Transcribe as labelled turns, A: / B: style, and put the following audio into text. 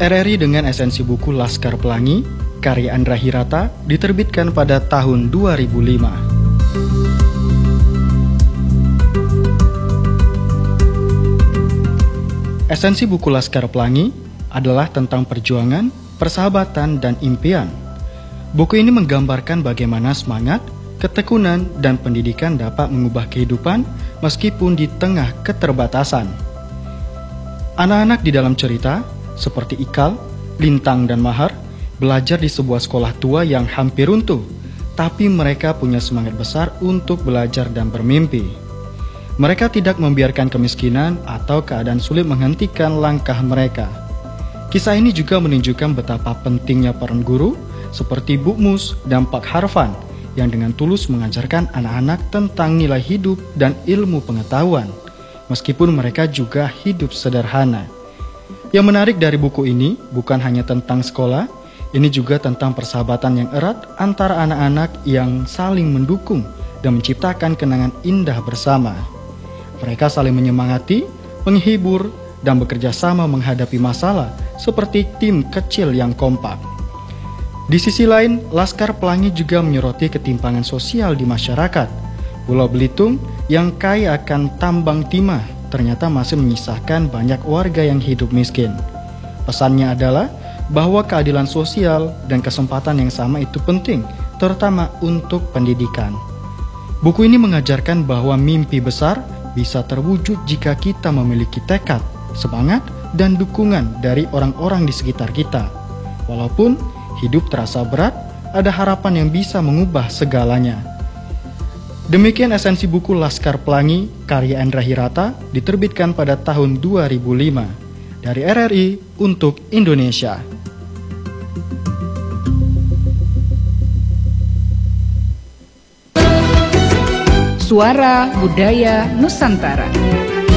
A: RRI dengan esensi buku Laskar Pelangi, karya Andra Hirata, diterbitkan pada tahun 2005. Esensi buku Laskar Pelangi adalah tentang perjuangan, persahabatan, dan impian. Buku ini menggambarkan bagaimana semangat, ketekunan, dan pendidikan dapat mengubah kehidupan meskipun di tengah keterbatasan. Anak-anak di dalam cerita, seperti Ikal, Lintang, dan Mahar, belajar di sebuah sekolah tua yang hampir runtuh, tapi mereka punya semangat besar untuk belajar dan bermimpi. Mereka tidak membiarkan kemiskinan atau keadaan sulit menghentikan langkah mereka. Kisah ini juga menunjukkan betapa pentingnya peran guru seperti Bu Mus dan Pak Harfan yang dengan tulus mengajarkan anak-anak tentang nilai hidup dan ilmu pengetahuan, meskipun mereka juga hidup sederhana. Yang menarik dari buku ini bukan hanya tentang sekolah, ini juga tentang persahabatan yang erat antara anak-anak yang saling mendukung dan menciptakan kenangan indah bersama. Mereka saling menyemangati, menghibur, dan bekerja sama menghadapi masalah seperti tim kecil yang kompak. Di sisi lain, Laskar Pelangi juga menyoroti ketimpangan sosial di masyarakat. Pulau Belitung yang kaya akan tambang timah ternyata masih menyisakan banyak warga yang hidup miskin. Pesannya adalah bahwa keadilan sosial dan kesempatan yang sama itu penting, terutama untuk pendidikan. Buku ini mengajarkan bahwa mimpi besar bisa terwujud jika kita memiliki tekad, semangat, dan dukungan dari orang-orang di sekitar kita. Walaupun hidup terasa berat, ada harapan yang bisa mengubah segalanya. Demikian esensi buku Laskar Pelangi, karya Andra Hirata, diterbitkan pada tahun 2005 dari RRI untuk Indonesia.
B: Suara Budaya Nusantara.